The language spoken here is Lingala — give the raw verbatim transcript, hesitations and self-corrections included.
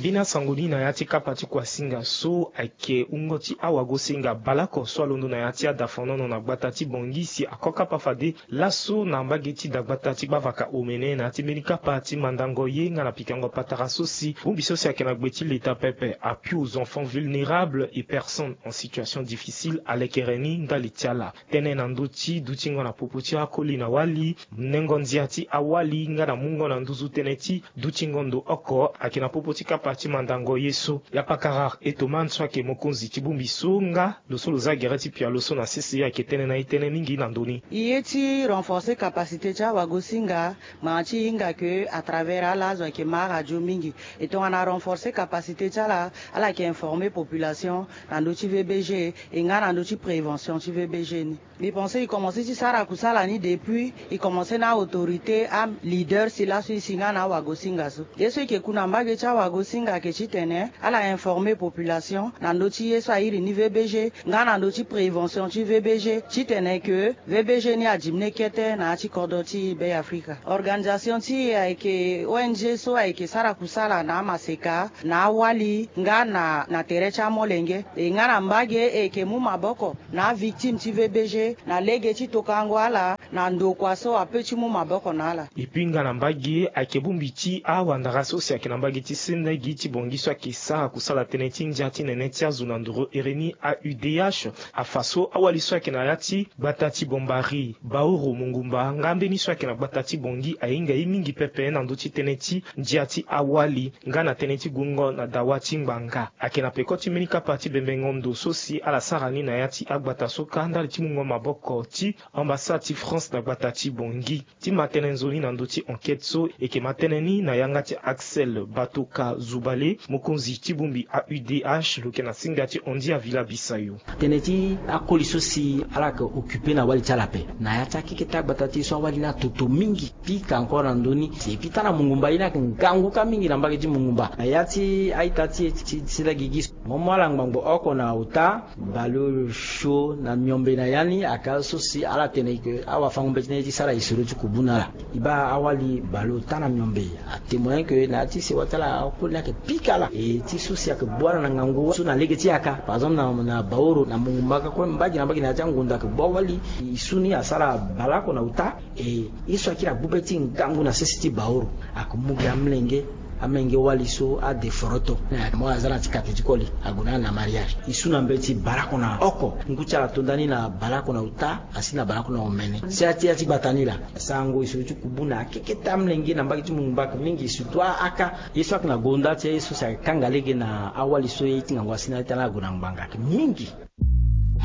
bina sangoni na yati kapati kwa singa so ake ungoti awago singa balako swalondo na yati adafonono na gbatati bongisi akoka pafade laso na mbageti da gbatati bavaka omene na ati menika pati mandango yenga na pikango patarasosi umbisosi ake na gbeti leta pepe appui aux enfants vulnérables et personnes en situation difficile alekereni ngalitiala tene na ndoti dutingo na popoti akoli na wali mnengo nziati awali nga na mungo na nduzu teneti dutingo ndo oko ake na popoti kapati mandango yeso ya pakarar etoman swake mokonzi tibumbiso nga losolo za gereti pia loso na sisi ya ketene na itene mingi na ndoni yeti renforcer capacité cha wagosinga machi inga que à travers la zo ke ma radio mingi et on a renforcer capacité cha la ala ki informer population na ndoti V B G et nga na ndoti prévention ci V B G ni mais penser il commencer ci sara kusala ni depuis il commencer na autorité am leader si la si singa na wagosinga so yeso ke kuna mbage cha wagosinga ke chitene ala informer population na ndoti yeso iri ni V B G nga na ndoti prévention ci V B G chitene que V B G ni ajimne kete na chi kodoti be Africa organisation ti ke O N G so ke sara kusala na maseka na wali nga na na terecha molenge e nga na mbage e ke mu maboko na victime ti V B G na lege ti tokango ala na ndokwa so apechi mu maboko na ala ipinga na mbage akebumbi ti awandara so si ake na mbage ti senda giti bongiso ake sara kusala teneti njati neneti azuna ndoro ereni A U D H afaso awali so ake na yati batati bombari baoro mungumba ngambe ni so ake na batati bongi ainga imingi pepe na ndoti teneti njati awali nga na teneti gungo na dawati mbanga ake na pekoti menika pati bembengondo sosi ala sarani na yati agbata so kanda ti mungo maboko ti ambassade ti France na gbata ti bongi ti matene nzoni na ndoti enquête so eke matene ni na yanga ti Axel Batoka Zubale mokonzi ti bumbi A U D H loke na singa ti ondi a Villa Bisayo teneti akoli sosi ala ke occupé na wali chalape na yata kiketa gbata ti so wali na toto mingi pika encore na ndoni se pitana mungumba ina ngangu ka mingi na mbage ti mungumba na yati aita ti sila gigis momala ngbango oko na uta balo show na myombe na yani aka sosi ala tene ke awa fangombe ti sara isuru ti kubunala iba awali balo tana myombe a témoin que na ti se watala ko na ke pikala e ti sosi aka bwana na ngangu so na lege ti aka par exemple na, na baoro na mungumba ka ko mbaji na mbagi na tangunda ke bawali isuni asala balako na uta e iso akira bubeti ngangu na sisi baoro akumuga mlenge amenge waliso a de foroto na mo azana tikati tikoli aguna na mariage isuna mbeti barako na oko ngucha tondani na barako na uta asina barako na omene si ati ati batanila sango isu kubuna keketa mlenge na mbaki mungba mingi sutwa aka yesu akina gonda ti yesu sa kangalege na awaliso yiti ngwa sina tana guna mbanga mingi